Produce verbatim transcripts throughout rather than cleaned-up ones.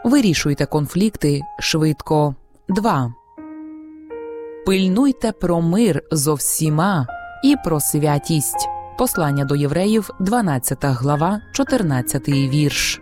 Вирішуйте конфлікти швидко. два. Пильнуйте про мир зо всіма і про святість. Послання до євреїв, дванадцята глава, чотирнадцятий вірш.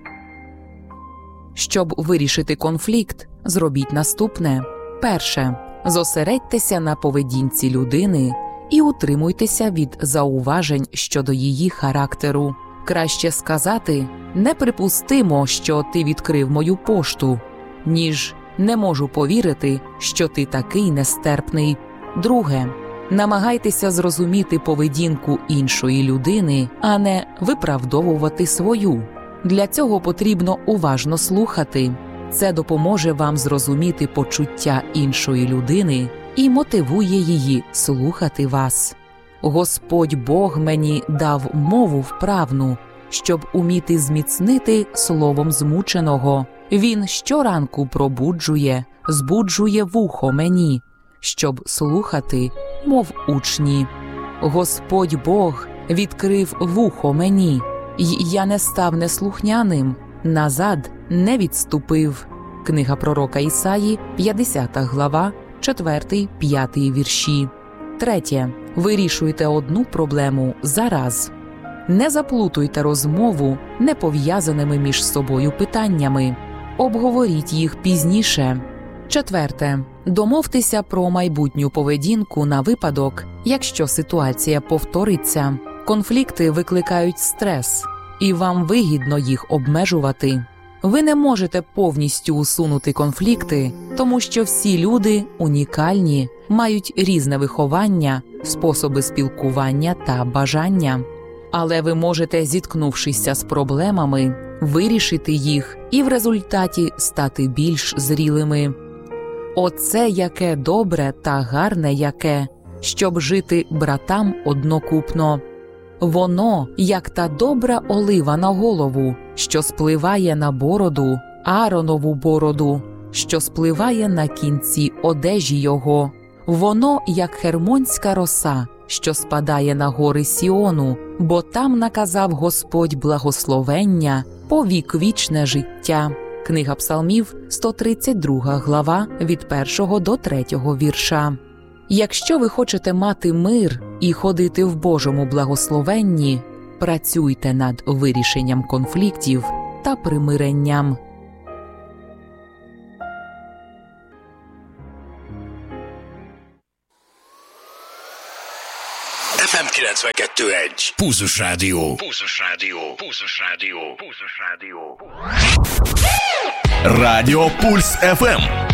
Щоб вирішити конфлікт, зробіть наступне. Перше. Зосередьтеся на поведінці людини і утримуйтеся від зауважень щодо її характеру. Краще сказати: «Неприпустимо, що ти відкрив мою пошту», ніж «Не можу повірити, що ти такий нестерпний». Друге. Намагайтеся зрозуміти поведінку іншої людини, а не виправдовувати свою. Для цього потрібно уважно слухати. Це допоможе вам зрозуміти почуття іншої людини і мотивує її слухати вас. Господь Бог мені дав мову вправну, щоб уміти зміцнити словом змученого. Він щоранку пробуджує, збуджує вухо мені, щоб слухати, мов учні. Господь Бог відкрив вухо мені, й я не став неслухняним, назад не відступив. Книга пророка Ісаї, п'ятдесята глава, четвертий п'ятий вірші. Третє. Вирішуйте одну проблему за раз. Не заплутуйте розмову непов'язаними між собою питаннями. Обговоріть їх пізніше. Четверте. Домовтеся про майбутню поведінку на випадок, якщо ситуація повториться. Конфлікти викликають стрес, і вам вигідно їх обмежувати. Ви не можете повністю усунути конфлікти, тому що всі люди унікальні, мають різне виховання, способи спілкування та бажання. Але ви можете, зіткнувшися з проблемами, вирішити їх і в результаті стати більш зрілими. Оце яке добре та гарне яке, щоб жити братам однокупно. Воно, як та добра олива на голову, що спливає на бороду, Ааронову бороду, що спливає на кінці одежі його. Воно, як хермонська роса, що спадає на гори Сіону, бо там наказав Господь благословення, повік вічне життя. Книга Псалмів, сто тридцять друга глава, від першого до третього вірша. Якщо ви хочете мати мир і ходити в Божому благословенні, працюйте над вирішенням конфліктів та примиренням. еф ем kilencvenkettő egy. Pulzus Rádió. Pulzus Rádió. Pulzus Rádió. Pulzus Rádió. Rádió Пульс еф ем.